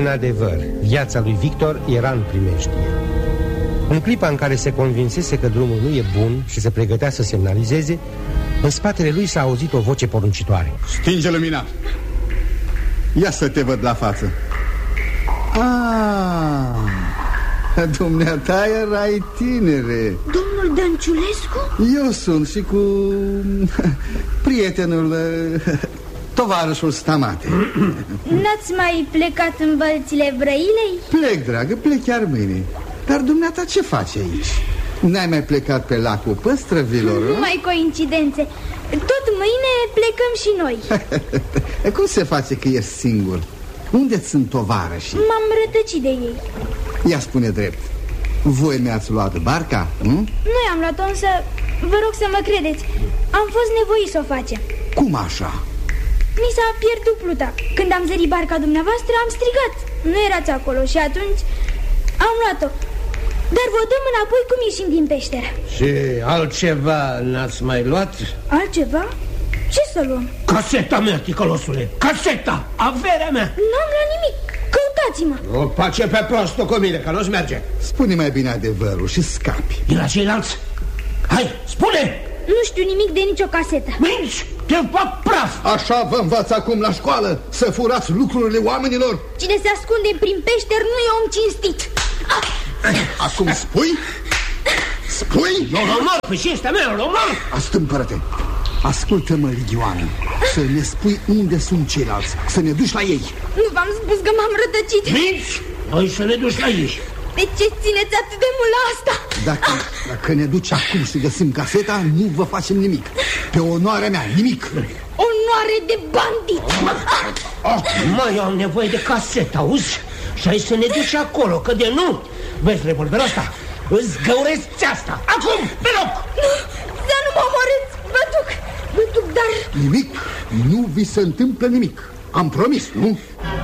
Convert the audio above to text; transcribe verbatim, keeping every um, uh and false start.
în adevăr, viața lui Victor era în primejdie. În clipa în care se convinsese că drumul nu e bun și se pregătea să semnalizeze, în spatele lui s-a auzit o voce poruncitoare. Stinge lumina! Ia să te văd la față. Ah, dumneata erai tinere. Domnul Dănciulescu? Eu sunt și cu prietenul, tovarășul Stamate. N-ați mai plecat în Bălțile Brăilei? Plec, dragă, plec chiar mâine. Dar dumneata ce faci aici? N-ai mai plecat pe lacul Păstrăvilor? Nu mai coincidențe. Tot mâine plecăm și noi. Cum se face că ești singur? Unde sunt tovarășii? M-am rătăcit de ei. Ia spune drept, voi mi-ați luat barca? Nu? Noi am luat-o, însă vă rog să mă credeți, am fost nevoiți să o facem. Cum așa? Mi s-a pierdut pluta. Când am zărit barca dumneavoastră, am strigat. Nu erați acolo și atunci am luat-o. Dar vă dăm înapoi cum ieșim din peșteră. Și altceva n-ați mai luat? Altceva? Ce să luăm? Caseta mea, ticălosule, caseta, averea mea. N-am luat nimic, căutați-mă. O pace pe prostul cu mine, că nu-ți merge. Spune mai bine adevărul și scapi. E la ceilalți? Hai, spune! Nu știu nimic de nicio casetă. Minți, te fac praf. Așa vă învață acum la școală, să furați lucrurile oamenilor? Cine se ascunde prin peșteri nu e om cinstit. Acum spui? Spui? Eu l-omor, pe cinstea mea, l-omor. Astâmpără-te. Ascultă-mă, Ligioană, să ne spui unde sunt ceilalți, să ne duci la ei. Nu v-am spus că m-am rătăcit. Minți, noi să ne duci la ei. De ce țineți atât de mult la asta? Dacă, dacă ne duci acum și găsim caseta, nu vă facem nimic. Pe onoarea mea, nimic. Onoare de bandit. Oh, mai am nevoie de casetă, auzi? Și ai să ne duci acolo, că de nu. Vezi revolverul ăsta? Îți găuresc țeasta. Acum, pe loc. Nu, să nu mă omorâți. Vă duc, vă duc, dar... Nimic, nu vi se întâmplă nimic. Am promis, nu?